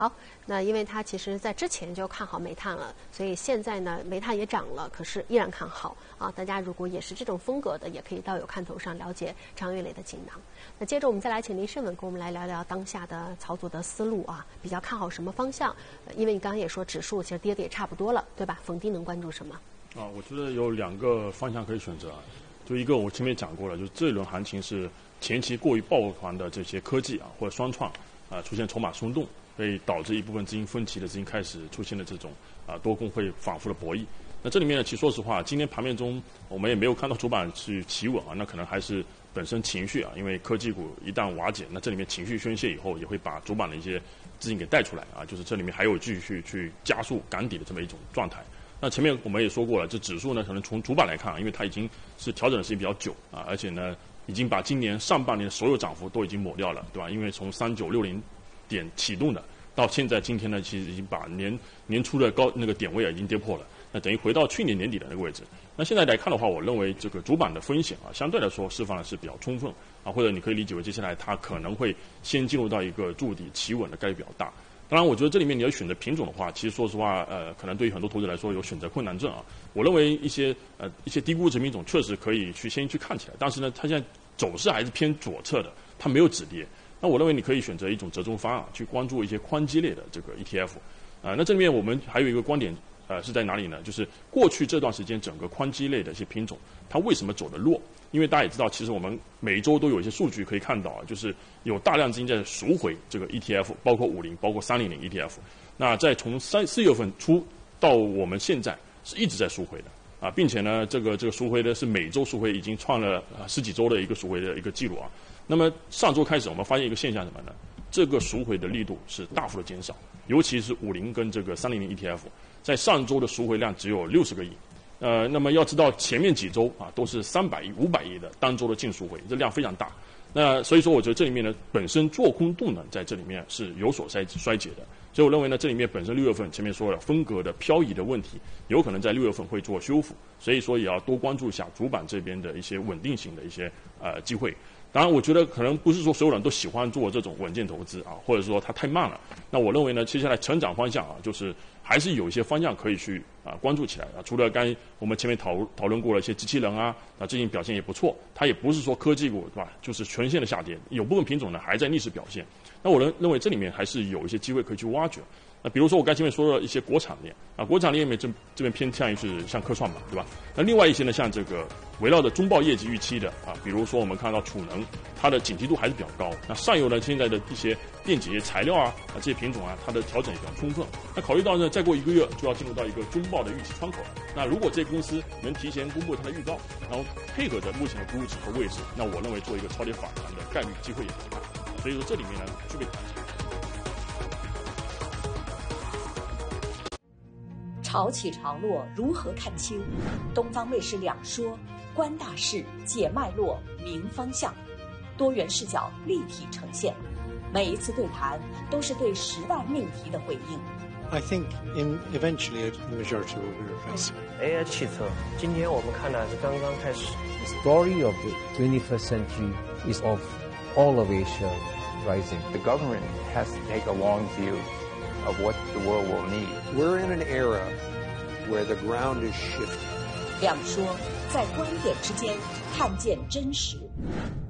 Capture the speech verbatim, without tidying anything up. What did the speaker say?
好，那因为他其实在之前就看好煤炭了，所以现在呢煤炭也涨了，可是依然看好啊。大家如果也是这种风格的，也可以到有看头上了解张玉磊的锦囊。那接着我们再来请林胜文跟我们来聊聊当下的操作的思路啊，比较看好什么方向？呃、因为你刚刚也说指数其实跌的也差不多了，对吧？逢低能关注什么？ 啊，我觉得有两个方向可以选择啊。就一个我前面讲过了，就是这一轮行情是前期过于抱团的这些科技啊或者双创啊出现筹码松动。所以导致一部分资金分歧的资金开始出现了这种啊多空会反复的博弈。那这里面呢，其实说实话，今天盘面中我们也没有看到主板去企稳啊，那可能还是本身情绪啊，因为科技股一旦瓦解，那这里面情绪宣泄以后，也会把主板的一些资金给带出来啊，就是这里面还有继续去加速赶底的这么一种状态。那前面我们也说过了，这指数呢，可能从主板来看，因为它已经是调整的时间比较久啊，而且呢，已经把今年上半年的所有涨幅都已经抹掉了，对吧？因为从三九六零点启动的，到现在今天呢，其实已经把年年初的高那个点位啊已经跌破了，那等于回到去年年底的那个位置。那现在来看的话，我认为这个主板的风险啊，相对来说释放的是比较充分啊，或者你可以理解为接下来它可能会先进入到一个筑底企稳的概率比较大。当然，我觉得这里面你要选择品种的话，其实说实话，呃，可能对于很多投资者来说有选择困难症啊。我认为一些呃一些低估值品种确实可以去先去看起来，但是呢，它现在走势还是偏左侧的，它没有止跌。那我认为你可以选择一种折中方案，去关注一些宽基类的这个 E T F， 啊、呃，那这里面我们还有一个观点，呃，是在哪里呢？就是过去这段时间整个宽基类的一些品种，它为什么走得弱？因为大家也知道，其实我们每周都有一些数据可以看到啊，就是有大量资金在赎回这个 E T F， 包括五零，包括三零零 E T F。那在从三四月份初到我们现在是一直在赎回的啊，并且呢，这个这个赎回的是每周赎回已经创了呃十几周的一个赎回的一个记录啊。那么上周开始，我们发现一个现象什么呢？这个赎回的力度是大幅的减少，尤其是五零跟这个三零零 E T F， 在上周的赎回量只有六十个亿。呃，那么要知道前面几周啊都是三百亿、五百亿的单周的净赎回，这量非常大。那所以说，我觉得这里面呢，本身做空动能在这里面是有所衰衰竭的。所以我认为呢，这里面本身六月份前面说了风格的漂移的问题，有可能在六月份会做修复，所以说也要多关注一下主板这边的一些稳定性的一些呃机会。当然，我觉得可能不是说所有人都喜欢做这种稳健投资啊，或者说它太慢了。那我认为呢，接下来成长方向啊，就是还是有一些方向可以去啊关注起来啊。除了刚才我们前面讨讨论过了一些机器人啊，啊最近表现也不错，它也不是说科技股对吧，就是全线的下跌，有部分品种呢还在逆势表现。那我认认为这里面还是有一些机会可以去挖掘。那比如说我刚前面说的一些国产链啊，国产链里面这这边偏向于是像科创板，对吧？那另外一些呢，像这个围绕着中报业绩预期的啊，比如说我们看到储能，它的警惕度还是比较高。那上游呢，现在的一些电解液材料啊啊这些品种啊，它的调整也比较充分。那考虑到呢，再过一个月就要进入到一个中报的预期窗口了。那如果这些公司能提前公布它的预告，然后配合着目前的估值和位置，那我认为做一个超跌反弹的概率机会也很大。所以说这里面呢，具备弹性。 潮起潮落如何看清？东方卫视两说，观大势，解脉络，明方向，多元视角立体呈现。每一次对谈都是对时代命题的回应。 I think in eventually the majority will be replaced. A I 汽车，今天我们看的是刚刚开始。 The story of the twenty-first century is of all of Asia rising. The government has to take a long view of what the world will need. We're in an era where the ground is shifting. 两说，在观点之间看见真实。